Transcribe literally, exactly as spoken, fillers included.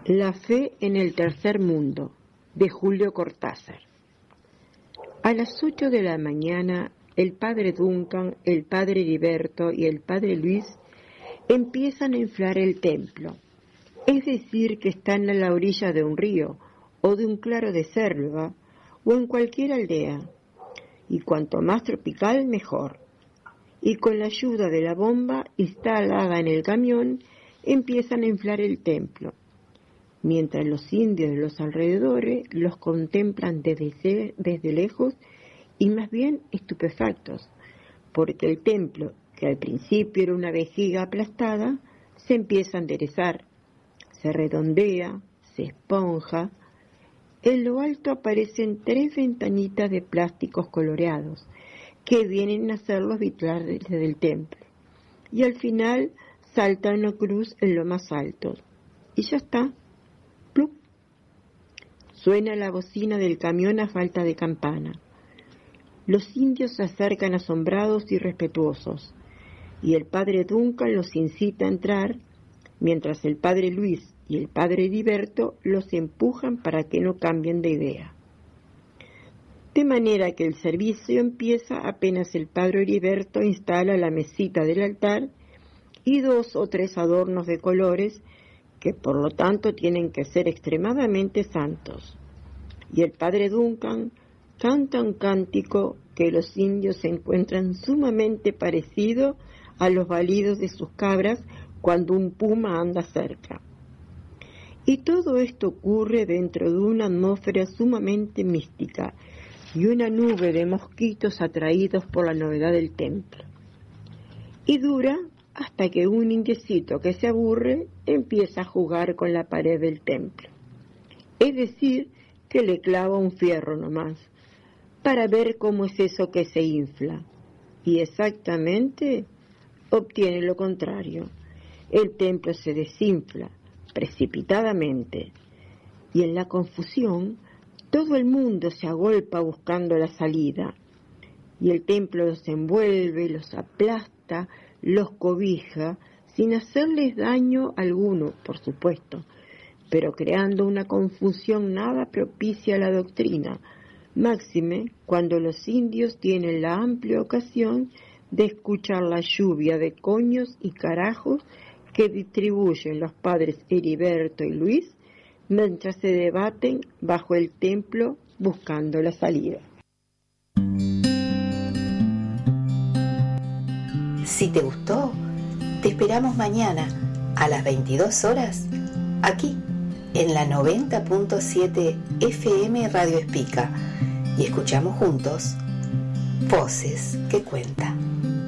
La fe en el tercer mundo, de Julio Cortázar. A las ocho de la mañana, el padre Duncan, el padre Heriberto y el padre Luis empiezan a inflar el templo, es decir, que están a la orilla de un río o de un claro de selva o en cualquier aldea, y cuanto más tropical mejor. Y con la ayuda de la bomba instalada en el camión empiezan a inflar el templo, mientras los indios de los alrededores los contemplan desde, desde lejos y más bien estupefactos, porque el templo, que al principio era una vejiga aplastada, se empieza a enderezar, se redondea, se esponja. En lo alto aparecen tres ventanitas de plásticos coloreados que vienen a ser los vitrales del templo, y al final salta una cruz en lo más alto, y ya está. ¡Plup! Suena la bocina del camión a falta de campana. Los indios se acercan asombrados y respetuosos, y el padre Duncan los incita a entrar, mientras el padre Luis y el padre Heriberto los empujan para que no cambien de idea. De manera que el servicio empieza apenas el padre Heriberto instala la mesita del altar y dos o tres adornos de colores que por lo tanto tienen que ser extremadamente santos. Y el padre Duncan canta un cántico que los indios se encuentran sumamente parecido a los balidos de sus cabras cuando un puma anda cerca. Y todo esto ocurre dentro de una atmósfera sumamente mística y una nube de mosquitos atraídos por la novedad del templo. Y dura hasta que un indiecito que se aburre empieza a jugar con la pared del templo. Es decir, que le clava un fierro nomás, para ver cómo es eso que se infla. Y exactamente obtiene lo contrario. El templo se desinfla precipitadamente, y en la confusión todo el mundo se agolpa buscando la salida, y el templo los envuelve, los aplasta, los cobija, sin hacerles daño alguno, por supuesto, pero creando una confusión nada propicia a la doctrina, máxime cuando los indios tienen la amplia ocasión de escuchar la lluvia de coños y carajos que distribuyen los padres Heriberto y Luis mientras se debaten bajo el templo buscando la salida. Si te gustó, te esperamos mañana a las veintidós horas aquí en la noventa punto siete F M Radio Espica y escuchamos juntos Voces que Cuentan.